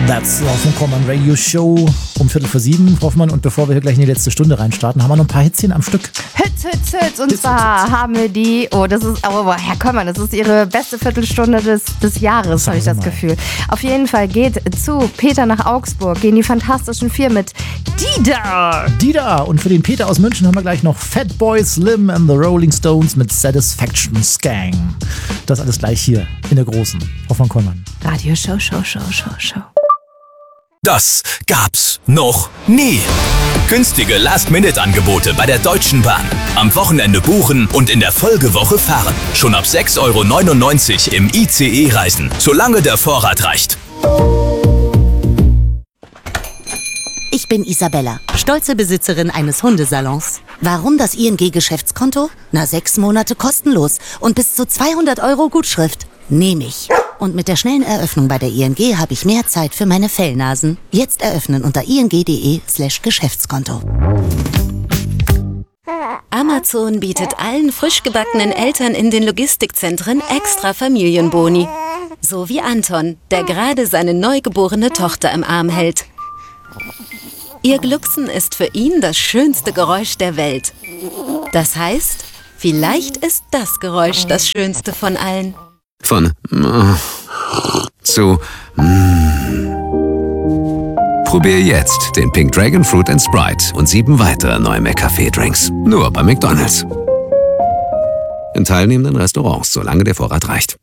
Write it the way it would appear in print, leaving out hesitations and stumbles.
That's the Hoffmann Radio Show um 6:45, Hoffmann. Und bevor wir hier gleich in die letzte Stunde reinstarten, haben wir noch ein paar Hitzchen am Stück. Hits. Und zwar haben wir die, Herr Kollmann, das ist Ihre beste Viertelstunde des Jahres, habe ich das Gefühl. Auf jeden Fall geht zu Peter nach Augsburg, gehen die Fantastischen Vier mit Dida. Und für den Peter aus München haben wir gleich noch Fatboy Slim and the Rolling Stones mit Satisfaction Gang. Das alles gleich hier in der großen Hoffmann-Kollmann. Radio Show. Das gab's noch nie. Günstige Last-Minute-Angebote bei der Deutschen Bahn. Am Wochenende buchen und in der Folgewoche fahren. Schon ab 6,99 € im ICE reisen, solange der Vorrat reicht. Ich bin Isabella, stolze Besitzerin eines Hundesalons. Warum das ING-Geschäftskonto? 6 Monate kostenlos und bis zu 200 € Gutschrift. Nehme ich. Und mit der schnellen Eröffnung bei der ING habe ich mehr Zeit für meine Fellnasen. Jetzt eröffnen unter ing.de/Geschäftskonto. Amazon bietet allen frisch gebackenen Eltern in den Logistikzentren extra Familienboni. So wie Anton, der gerade seine neugeborene Tochter im Arm hält. Ihr Glucksen ist für ihn das schönste Geräusch der Welt. Das heißt, vielleicht ist das Geräusch das schönste von allen. Von zu Probier jetzt den Pink Dragon Fruit & Sprite und 7 weitere neue McCafé-Drinks. Nur bei McDonald's. In teilnehmenden Restaurants, solange der Vorrat reicht.